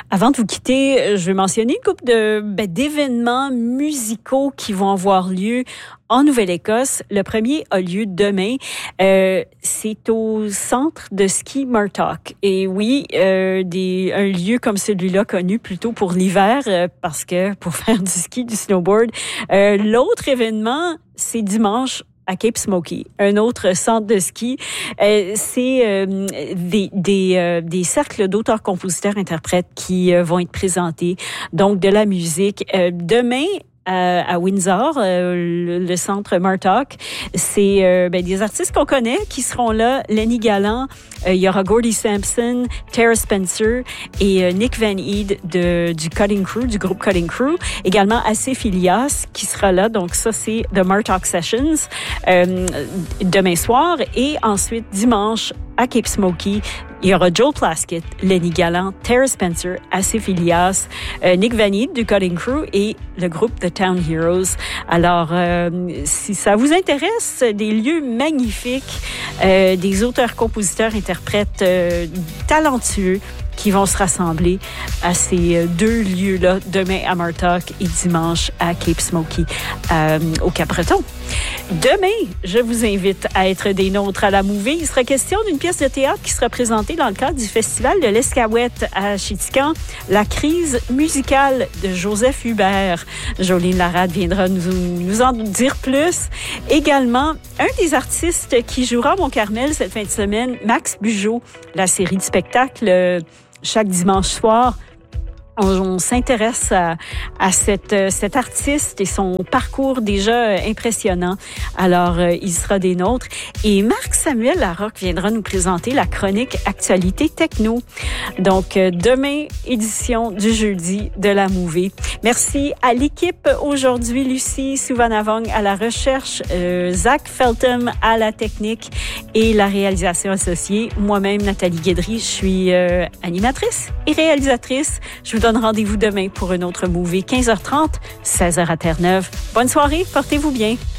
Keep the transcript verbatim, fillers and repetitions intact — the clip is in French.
Avant de vous quitter, je vais mentionner une couple de, ben, d'événements musicaux qui vont avoir lieu en Nouvelle-Écosse. Le premier a lieu demain. Euh, c'est au centre de ski Murtock. Et oui, euh, des, un lieu comme celui-là connu plutôt pour l'hiver, euh, parce que pour faire du ski, du snowboard. Euh, l'autre événement, c'est dimanche à Cape Smoky, un autre centre de ski. Euh, c'est euh, des, des, euh, des cercles d'auteurs, compositeurs, interprètes qui euh, vont être présentés. Donc, de la musique. Euh, demain, à, à Windsor, euh, le, le centre Murtock, c'est euh, ben, des artistes qu'on connaît qui seront là. Lenny Gallant, euh, il y aura Gordie Sampson, Tara Spencer et euh, Nick Van Eed de, du Cutting Crew, du groupe Cutting Crew. Également Asif Ilias qui sera là. Donc ça, c'est The Murtock Sessions euh, demain soir. Et ensuite, dimanche, à Cape Smoky, il y aura Joel Plaskett, Lenny Gallant, Tara Spencer, Asif Ilias, euh, Nick Van Eed du Cutting Crew et le groupe The Town Heroes. Alors, euh, si ça vous intéresse, des lieux magnifiques, euh, des auteurs, compositeurs, interprètes euh, talentueux qui vont se rassembler à ces deux lieux-là, demain à Murtock et dimanche à Cape Smoky, euh, au Cap-Breton. Demain, je vous invite à être des nôtres à la Mouvée. Il sera question d'une pièce de théâtre qui sera présentée dans le cadre du Festival de l'Escaouette à Chitican, La crise musicale de Joseph Hubert. Jolene Larade viendra nous, nous en dire plus. Également, un des artistes qui jouera à Mont-Carmel cette fin de semaine, Max Bugeaud, la série de spectacles chaque dimanche soir. On, on s'intéresse à, à cette, cet artiste et son parcours déjà impressionnant. Alors, euh, il sera des nôtres. Et Marc-Samuel Larocque viendra nous présenter la chronique Actualité Techno. Donc, euh, demain, édition du jeudi de la Mouvée. Merci à l'équipe aujourd'hui, Lucie Souvanavong à la recherche, euh, Zach Feltham à la technique et la réalisation associée. Moi-même, Nathalie Guédry, je suis euh, animatrice et réalisatrice. Je vous donne rendez-vous demain pour une autre Mouvée, quinze heures trente, seize heures à Terre-Neuve. Bonne soirée, portez-vous bien.